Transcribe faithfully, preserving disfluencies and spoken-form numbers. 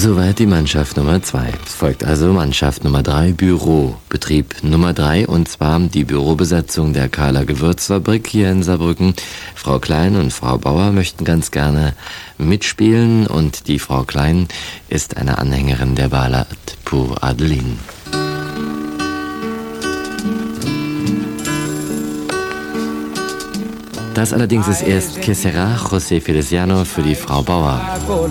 Soweit die Mannschaft Nummer zwei. Es folgt also Mannschaft Nummer drei, Büro, Betrieb Nummer drei, und zwar die Bürobesetzung der Kahler Gewürzfabrik hier in Saarbrücken. Frau Klein und Frau Bauer möchten ganz gerne mitspielen, und die Frau Klein ist eine Anhängerin der Ballade pour Adeline. Das allerdings ist erst Que sera José Feliciano für die Frau Bauer.